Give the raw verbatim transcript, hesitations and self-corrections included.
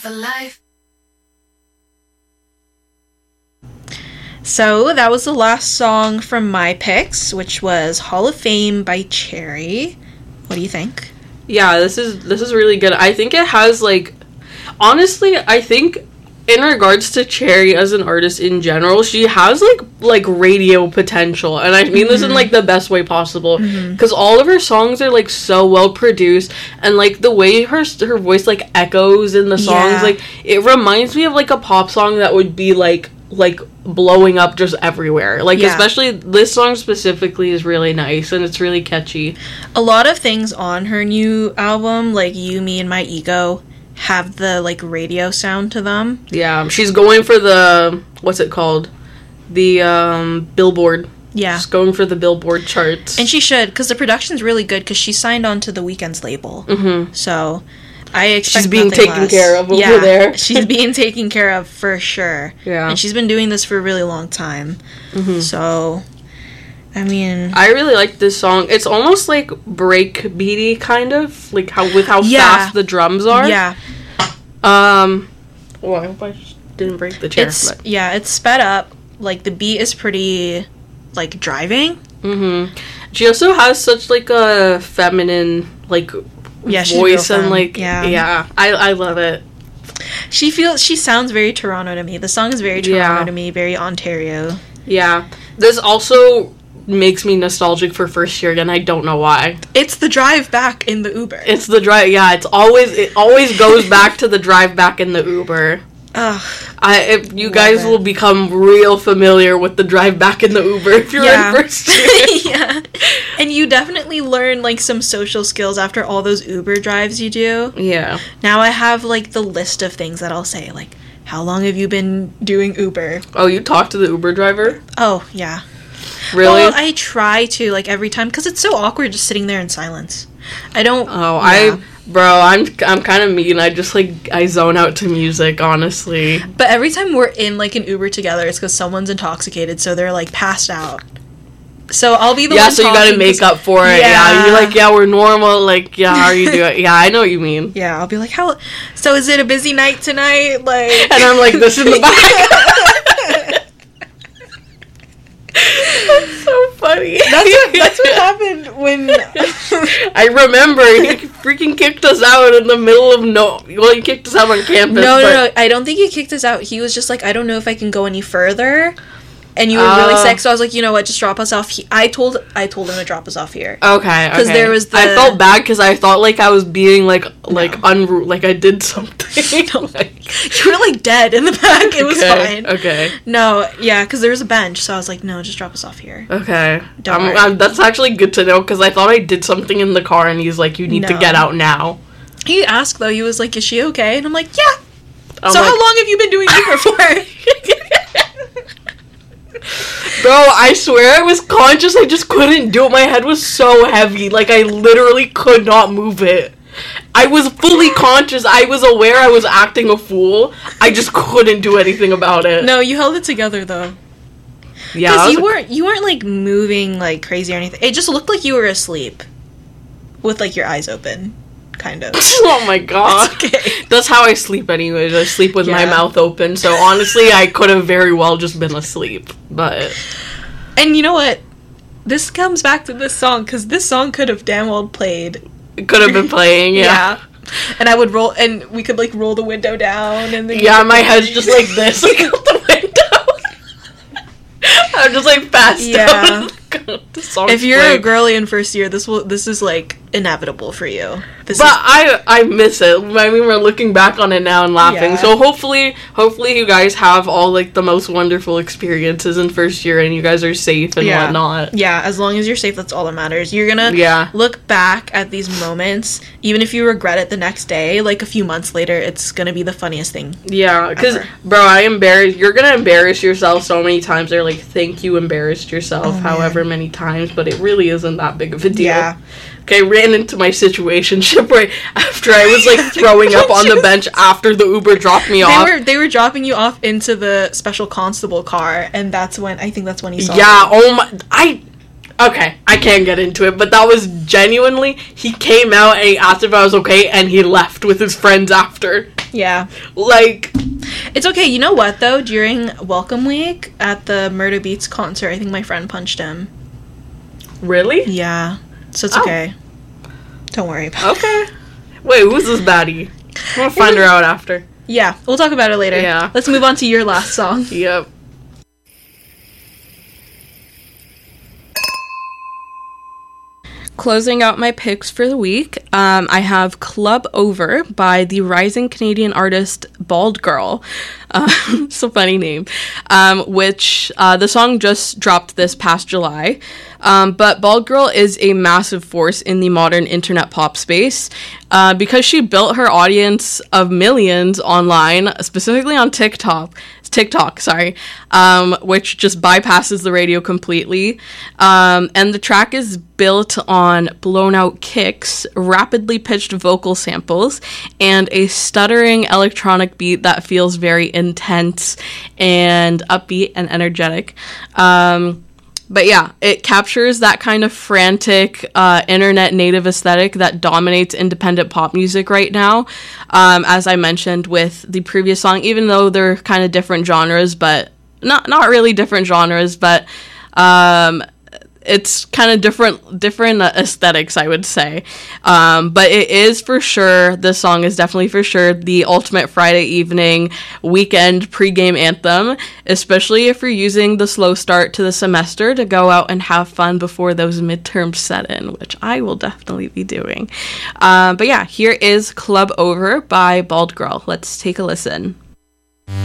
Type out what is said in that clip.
for life. So that was the last song from my picks, which was Hall of Fame by Cherry. What do you think? Yeah, this is this is really good. I think it has, like, honestly, I think in regards to Cherry as an artist in general, she has, like, like radio potential. And I mean mm-hmm. this in, like, the best way possible. Because mm-hmm. all of her songs are, like, so well produced. And, like, the way her her voice, like, echoes in the songs, yeah. like, it reminds me of, like, a pop song that would be, like, like blowing up just everywhere. Like, yeah. especially this song specifically is really nice and it's really catchy. A lot of things on her new album, like You, Me, and My Ego, have the, like, radio sound to them. Yeah, she's going for the, what's it called? The, um, Billboard. Yeah. She's going for the Billboard charts. And she should, because the production's really good, because she's signed on to The Weeknd's label. Mm-hmm. So I expect she's being taken less. care of over yeah, there. She's being taken care of for sure. Yeah. And she's been doing this for a really long time. Mm-hmm. So, I mean, I really like this song. It's almost like break beaty, kind of, like how with how yeah. fast the drums are. Yeah. Um. Well, I hope I just didn't break the chair. It's but. yeah, it's sped up. Like, the beat is pretty, like, driving. Mm-hmm. She also has such, like, a feminine, like, yeah, voice and, like, yeah, yeah, I I love it. She feels she sounds very Toronto to me. The song is very Toronto yeah. to me, very Ontario. Yeah, this also makes me nostalgic for first year again. I don't know why. It's the drive back in the Uber. It's the drive. Yeah, it's always it always goes back to the drive back in the Uber. Ugh. I if you guys it. will become real familiar with the drive back in the Uber if you're yeah. in first year. Yeah. And you definitely learn, like, some social skills after all those Uber drives you do. Yeah. Now I have, like, the list of things that I'll say, like, how long have you been doing Uber? Oh, you talk to the Uber driver? Oh, yeah. Really? Well, I try to, like, every time, because it's so awkward just sitting there in silence. I don't... Oh, yeah. I... Bro, I'm I'm kind of mean. I just, like, I zone out to music, honestly. But every time we're in, like, an Uber together, it's because someone's intoxicated, so they're, like, passed out. So I'll be the yeah, one so you gotta make up for it. Yeah. yeah, you're like, yeah, we're normal. Like, yeah, how are you doing? Yeah, I know what you mean. Yeah, I'll be like, how? So is it a busy night tonight? Like, and I'm like, this in the back. That's so funny. That's what, that's what happened when... I remember he freaking kicked us out in the middle of no... Well, he kicked us out on campus. No, no, but... no. I don't think he kicked us out. He was just like, I don't know if I can go any further. And you were uh, really sick, so I was like, you know what, just drop us off. He- I told I told him to drop us off here. Okay, okay. Because there was the... I felt bad because I thought, like, I was being, like, like, no. unruly, like, I did something. No. Like, you were, like, dead in the back. It was okay, fine. Okay. No, yeah, because there was a bench, so I was like, no, just drop us off here. Okay. Don't um, worry. Um, that's actually good to know, because I thought I did something in the car, and he's like, you need no. to get out now. He asked, though, he was like, is she okay? And I'm like, yeah. I'm so like, how long have you been doing Uber for? Bro, I swear I was conscious, I just couldn't do it. My head was so heavy, like, I literally could not move it. I was fully conscious, I was aware I was acting a fool, I just couldn't do anything about it. No, you held it together, though. Yeah. Because you a- weren't, you weren't, like, moving, like, crazy or anything. It just looked like you were asleep. With, like, your eyes open. Kind of. Oh my god. It's okay. That's how I sleep anyways. I sleep with yeah. my mouth open. So honestly, I could have very well just been asleep. But... And you know what? This comes back to this song, because this song could have damn well played. It could have been playing, yeah. yeah. And I would roll, and we could, like, roll the window down, and then... Yeah, my head's just like this, like, out the window. I'm just, like, passed yeah. out. If you're playing. a girly in first year, this will this is, like, inevitable for you. This but is- I I miss it. I mean, we're looking back on it now and laughing. Yeah. So hopefully, hopefully you guys have all, like, the most wonderful experiences in first year, and you guys are safe and yeah. whatnot. Yeah, as long as you're safe, that's all that matters. You're gonna yeah. look back at these moments, even if you regret it the next day, like a few months later, it's gonna be the funniest thing. Yeah, because, bro, I embarrass. You're gonna embarrass yourself so many times. They're like, thank you, embarrassed yourself, oh, however many times, but it really isn't that big of a deal. Yeah. Okay, ran into my situationship right after I was, like, throwing up on the bench after the Uber dropped me they off. They were they were dropping you off into the special constable car, and that's when, I think that's when he saw Yeah, you. oh my, I, okay, I can't get into it, but that was genuinely, he came out and he asked if I was okay, and he left with his friends after. Yeah. Like, it's okay. You know what, though? During Welcome Week at the Murder Beats concert, I think my friend punched him. Really? Yeah. So it's oh. okay. Don't worry about okay. it. Okay. Wait, who's this baddie? I'm gonna find her out after. Yeah, we'll talk about it later. Yeah. Let's move on to your last song. Yep. Closing out my picks for the week, um, I have Club Over by the rising Canadian artist Bald Girl. Uh, it's a funny name. Um, which uh, the song just dropped this past July. Um, but Bald Girl is a massive force in the modern internet pop space uh, because she built her audience of millions online, specifically on TikTok. TikTok, sorry, um, which just bypasses the radio completely. Um, and the track is built on blown out kicks, rapidly pitched vocal samples, and a stuttering electronic beat that feels very intense and upbeat and energetic. Um, But yeah, it captures that kind of frantic uh, internet native aesthetic that dominates independent pop music right now. Um, as I mentioned with the previous song, even though they're kind of different genres, but not not really different genres, but um, it's kind of different different aesthetics, I would say. Um, but it is for sure, this song is definitely for sure the ultimate Friday evening weekend pregame anthem, especially if you're using the slow start to the semester to go out and have fun before those midterms set in, which I will definitely be doing. Um, but yeah, here is Club Over by Bald Girl. Let's take a listen.